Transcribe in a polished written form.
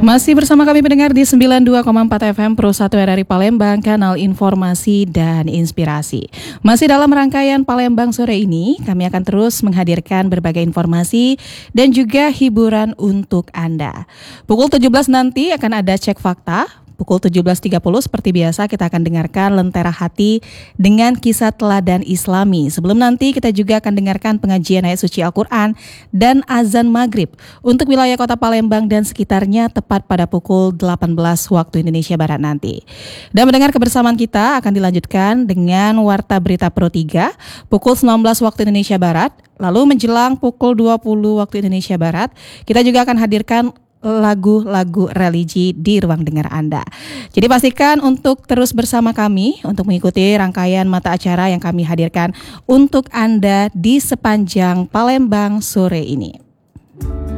Masih bersama kami pendengar di 92,4 FM Pro 1 RRI Palembang, kanal informasi dan inspirasi. Masih dalam rangkaian Palembang sore ini, kami akan terus menghadirkan berbagai informasi dan juga hiburan untuk Anda. Pukul 17 nanti akan ada cek fakta. Pukul 17.30 seperti biasa kita akan dengarkan Lentera Hati dengan kisah teladan Islami. Sebelum nanti kita juga akan dengarkan pengajian ayat suci Al-Quran dan azan maghrib untuk wilayah kota Palembang dan sekitarnya tepat pada pukul 18 waktu Indonesia Barat nanti. Dan mendengar kebersamaan kita akan dilanjutkan dengan Warta Berita Pro 3 pukul 19 waktu Indonesia Barat. Lalu menjelang pukul 20 waktu Indonesia Barat, kita juga akan hadirkan lagu-lagu religi di ruang dengar Anda. Jadi pastikan untuk terus bersama kami untuk mengikuti rangkaian mata acara yang kami hadirkan untuk Anda di sepanjang Palembang sore ini.